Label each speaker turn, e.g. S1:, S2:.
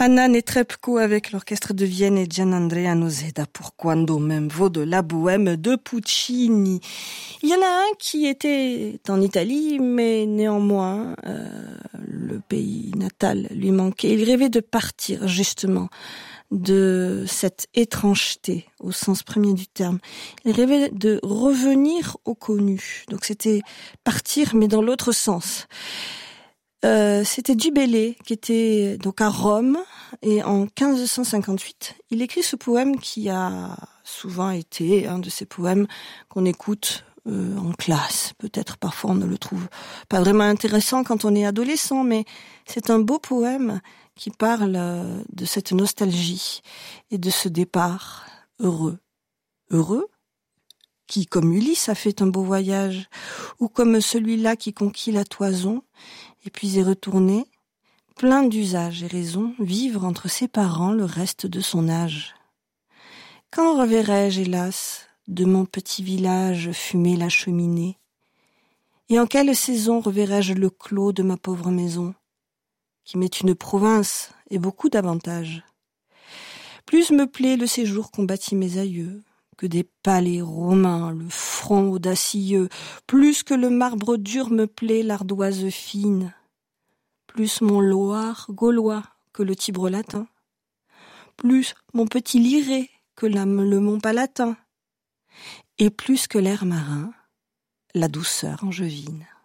S1: Anna Netrebko avec l'orchestre de Vienne et Gianandrea Noseda pour Quando Memvo de la Bohème de Puccini. Il y en a un qui était en Italie, mais néanmoins, le pays natal lui manquait. Il rêvait de partir, justement, de cette étrangeté, au sens premier du terme. Il rêvait de revenir au connu. Donc c'était partir, mais dans l'autre sens. C'était Dubélé, qui était donc à Rome, et en 1558, il écrit ce poème qui a souvent été un de ces poèmes qu'on écoute en classe. Peut-être parfois on ne le trouve pas vraiment intéressant quand on est adolescent, mais c'est un beau poème qui parle de cette nostalgie et de ce départ heureux. Heureux, qui, comme Ulysse, a fait un beau voyage, ou comme celui-là qui conquit la toison, et puis est retourné, plein d'usages et raisons, vivre entre ses parents le reste de son âge. Quand reverrai-je, hélas, de mon petit village fumer la cheminée? Et en quelle saison reverrai-je le clos de ma pauvre maison, qui m'est une province et beaucoup d'avantages? Plus me plaît le séjour qu'ont bâti mes aïeux, que des palais romains, le front audacieux, plus que le marbre dur me plaît l'ardoise fine, plus mon Loire gaulois que le Tibre latin, plus mon petit Liré que le mont Palatin, et plus que l'air marin, la douceur angevine.